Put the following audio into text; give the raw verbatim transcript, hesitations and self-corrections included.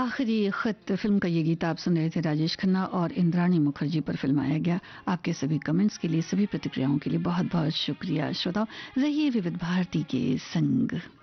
आखिरी खत फिल्म का ये गीत आप सुन रहे थे राजेश खन्ना और इंद्राणी मुखर्जी पर फिल्माया गया। आपके सभी कमेंट्स के लिए, सभी प्रतिक्रियाओं के लिए बहुत बहुत शुक्रिया। श्रोताओं, रहिए विविध भारती के संग।